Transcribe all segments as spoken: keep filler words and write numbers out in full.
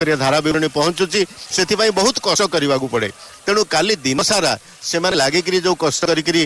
पाखे धारा विवरणी पहुंचुची से बहुत कष्ट करने को पड़े। तेणु काली दिन सारा से लगिक जो कष्ट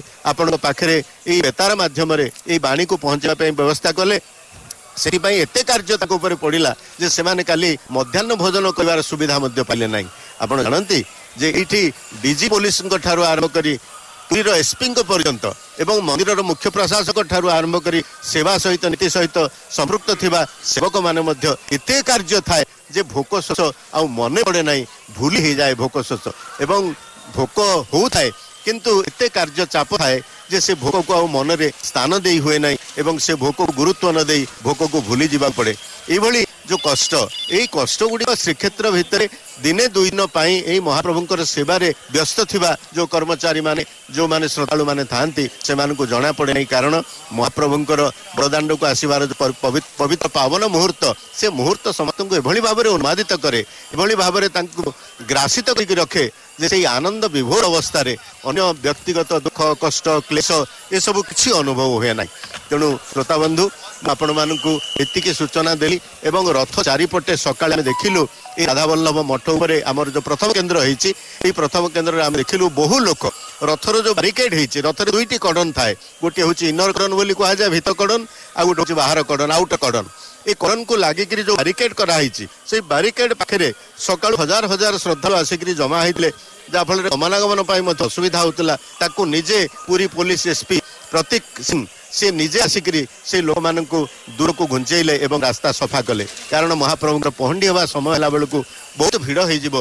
कर पाखे बेतार मध्यम बाणी को पहुंचापी व्यवस्था कले से एते कार्य पड़ा जे से काली मध्याह्न भोजन कर सुविधा पाइले ना। आप जानती जे ये डीजी पुलिस आरंभ कर पुरीर एसपी पर्यंत एवं मंदिर मुख्य प्रशासक ठारू आरंभ कर सेवा सहित नीति सहित संपृक्त थिबा सेवक माने मध्य एते कार्य थाए जे भोक शोष आ मन पड़े ना, भूली हो जाए भोक शोष एवं भोक हो थाए किंतु एते कार्य चाप थाए जे से भोक को मन रे स्थान दे हुए ना एवं से भोक को गुरुत्व न दे भोक को भूली जावा पड़े। ये जो कष्ट यही कष्ट गुड़िक श्रीक्षेत्र भितर दिने दुई दिन यही महाप्रभुंकर सेवारे व्यस्त थिबा जो कर्मचारी माने जो माने श्रद्धालु माने थांती से मानकु जଣା पड़े नहीं। कारण महाप्रभुंकर बड़दाण्ड को आसबार पवित्र पावन मुहूर्त से मुहूर्त समस्त को एभली भाव में उन्मादित करे, एभली भाव में ग्रासित करके रखे जे से आनंद विभोर अवस्था रे अन्य व्यक्तिगत दुख कष्ट क्लेश ये सब किसी अनुभव हुए ना। तेणु श्रोता बंधु आपण मानकु एतिकी सूचना देली एवं रथ चारिपटे सकाळे आमे देखिलु ए राधावल्लभ मठ उपरे आमर जो प्रथम केन्द्र होईची ए प्रथम केन्द्र रे आमे देखिलु बहु लोक रथर जो बैरिकेड होईची रथर दुईटी कड़न थाए, गोटे होची इनर कड़न बोली कहा जाए भीतर कड़न आ गोटे होची बाहर कड़न आउटर कड़न। ए कड़न को लागिक जो बैरिकेड कराई से बैरिकेड पाखे सकाळु हजार हजार श्रद्धालु आसिक जमा होते जहाँफल गमनागमन असुविधा होता ताकू निजे पूरी पुलिस एसपी प्रतीक सिंह से निजे आसिकी से लोक मान दूर को घुंचेले एवं रास्ता सफा कले। कारण महाप्रभु पहंडी हवा समय है बेलू बहुत भिड़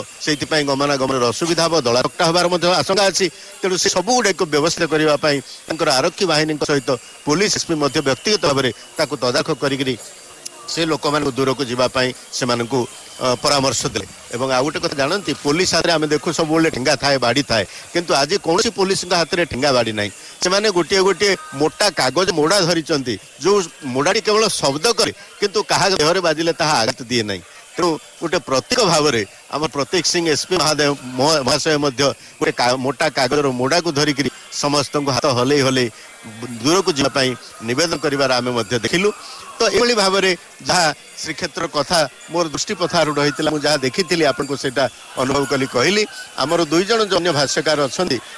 हो गमनागमन असुविधा हम दलाटा हबार आशंका अच्छी। तेणु से सब गुड़ा व्यवस्था करने आरक्षी बाहिनी सहित पुलिस एसपी व्यक्तिगत भाव में तदारख कर से लोक मान दूर को जीवाई से परामर्श दे। एवं आ गोटे कथा जानती पुलिस हाथ में आम देखू सब ठेंगा थाए बाड़ी थाए किंतु आज कौन पुलिस हाथ में ठेंगा बाड़ी ना, से गोटे गोटे मोटा कागज मोड़ा धरी जो मोड़ाटी केवल शब्द करे किंतु क्या देहरे बाजिले ताहा आघात दिए ना। तेणु गोटे प्रतीक भाव में आम प्रतीक सिंह एसपी महादेव महाशय गोटे का, मोटा कागजर मोड़ा को धरिक समस्त हाथ हल हल दूर को जावाई नवेदन कर देखिलु। तो ये भाव में जहाँ श्रीक्षेत्र कथा मोर दृष्टि पथारूढ़ होता मुझे जहाँ देखी आपको से अनुभव कली कहली। आमर दुईज जो अन्य भाष्यकार अच्छा